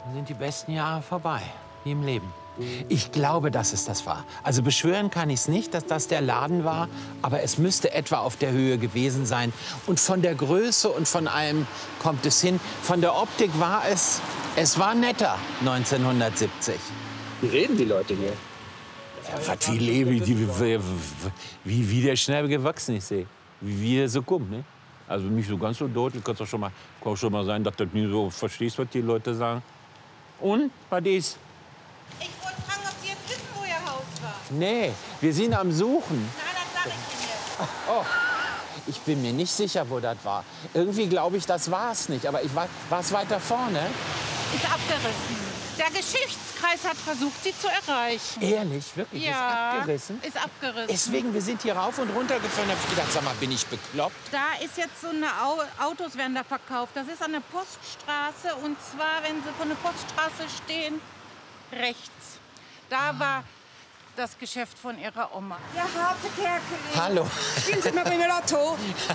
Dann sind die besten Jahre vorbei, wie im Leben. Ich glaube, dass es das war. Also beschwören kann ich es nicht, dass das der Laden war, aber es müsste etwa auf der Höhe gewesen sein. Und von der Größe und von allem kommt es hin. Von der Optik war es war netter 1970. Wie reden die Leute hier? Ja, was wie lebe wie der schnell gewachsen ist, wie der so kommt, ne? Also nicht so ganz so deutlich, kann schon mal sein, dass du nicht so verstehst, was die Leute sagen. Und, was ist? Ich wollte fragen, ob Sie jetzt wissen, wo Ihr Haus war. Nee, wir sind am Suchen. Na, dann sag ich Ihnen jetzt. Oh, ich bin mir nicht sicher, wo das war. Irgendwie glaube ich, das war es nicht. Aber war es weiter vorne? Ist abgerissen. Der Geschichtskreis hat versucht, Sie zu erreichen. Ehrlich, wirklich? Ja, Ist abgerissen? ist abgerissen. Deswegen, wir sind hier rauf und runter gefahren. Da hab ich gedacht, sag mal, bin ich bekloppt? Da ist jetzt so eine Autos werden da verkauft. Das ist an der Poststraße. Und zwar, wenn Sie vor der Poststraße stehen, rechts. Da war das Geschäft von Ihrer Oma. Ja, harte Kerkeling. Hallo. Spielen Sie mal bei mir Lotto.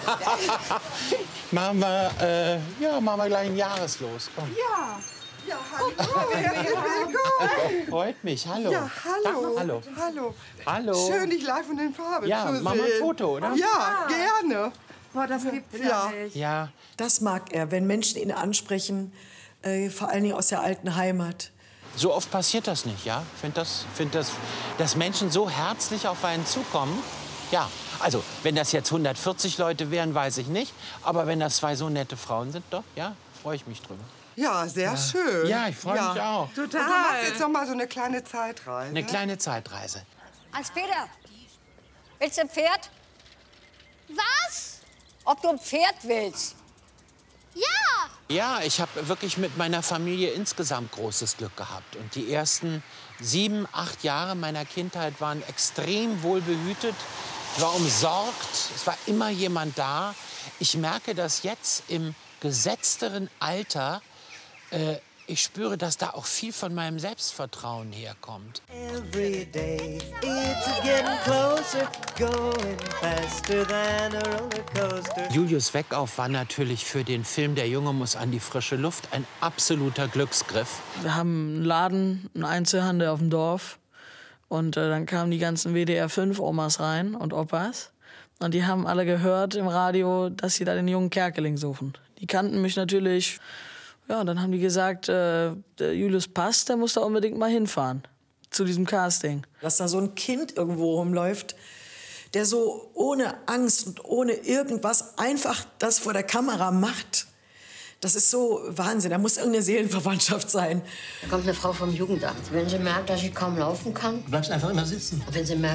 Machen wir gleich ein Jahreslos. Komm. Ja. Ja, hallo. Herzlich willkommen. Freut mich. Hallo. Ja, hallo. Hallo. Hallo. Hallo. Schön, dich live und in Farbe Ja, zu sehen. machen wir ein Foto, oder? Ja, gerne. Boah, das gibt's ja Ja. nicht. Ja. Das mag er, wenn Menschen ihn ansprechen, vor allen Dingen aus der alten Heimat. So oft passiert das nicht, ja? Find das, dass Menschen so herzlich auf einen zukommen. Ja, also wenn das jetzt 140 Leute wären, weiß ich nicht. Aber wenn das zwei so nette Frauen sind, doch, ja, freue ich mich drüber. Ja, sehr schön. Ja, ich freue mich auch. Und du machst jetzt noch mal so eine kleine Zeitreise. Eine kleine Zeitreise. Hans-Peter, willst du ein Pferd? Was? Ob du ein Pferd willst? Ja! Ja, ich habe wirklich mit meiner Familie insgesamt großes Glück gehabt. Und die ersten 7, 8 Jahre meiner Kindheit waren extrem wohlbehütet. Ich war umsorgt, es war immer jemand da. Ich merke das jetzt im gesetzteren Alter. Ich spüre, dass da auch viel von meinem Selbstvertrauen herkommt. Every day it's getting closer, going faster than a roller coaster. Julius Weckauf war natürlich für den Film Der Junge muss an die frische Luft ein absoluter Glücksgriff. Wir haben einen Laden, einen Einzelhandel auf dem Dorf. Und dann kamen die ganzen WDR-5-Omas rein und Opas. Und die haben alle gehört im Radio, dass sie da den jungen Kerkeling suchen. Die kannten mich natürlich. Ja, dann haben die gesagt, der Julius passt, der muss da unbedingt mal hinfahren zu diesem Casting. Dass da so ein Kind irgendwo rumläuft, der so ohne Angst und ohne irgendwas einfach das vor der Kamera macht. Das ist so Wahnsinn. Da muss irgendeine Seelenverwandtschaft sein. Da kommt eine Frau vom Jugendamt. Wenn sie merkt, dass ich kaum laufen kann. Du bleibst einfach immer sitzen. Wenn sie merkt,